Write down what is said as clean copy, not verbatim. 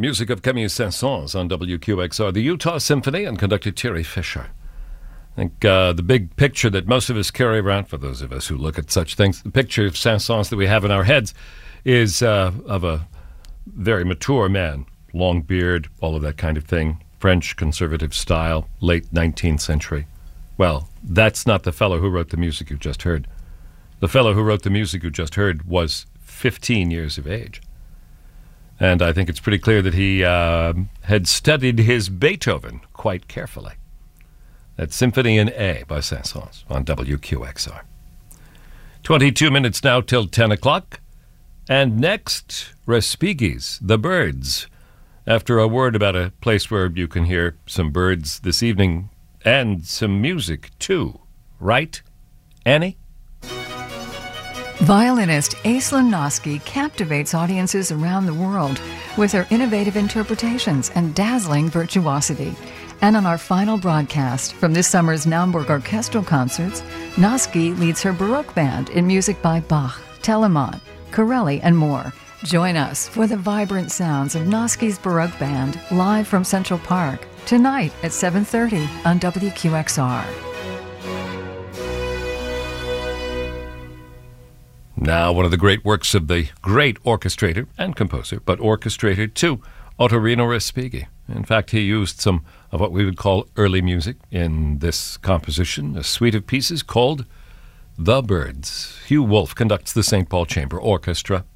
Music of Camille Saint-Saëns on WQXR, the Utah Symphony, and conductor Thierry Fischer. I think the big picture that most of us carry around, for those of us who look at such things, the picture of Saint-Saëns that we have in our heads is of a very mature man, long beard, all of that kind of thing, French conservative style, late 19th century. Well, that's not the fellow who wrote the music you just heard. The fellow who wrote the music you just heard was 15 years of age. And I think it's pretty clear that he had studied his Beethoven quite carefully. That's Symphony in A by Saint-Saëns on WQXR. 22 minutes now till 10 o'clock. And next, Respighi's The Birds. After a word about a place where you can hear some birds this evening and some music too. Right, Annie? Violinist Aislinn Noski captivates audiences around the world with her innovative interpretations and dazzling virtuosity. And on our final broadcast from this summer's Naumburg Orchestral Concerts, Noski leads her Baroque band in music by Bach, Telemann, Corelli, and more. Join us for the vibrant sounds of Noski's Baroque band live from Central Park tonight at 7:30 on WQXR. Now, one of the great works of the great orchestrator and composer, but orchestrator too, Ottorino Respighi. In fact, he used some of what we would call early music in this composition, a suite of pieces called The Birds. Hugh Wolf conducts the St. Paul Chamber Orchestra.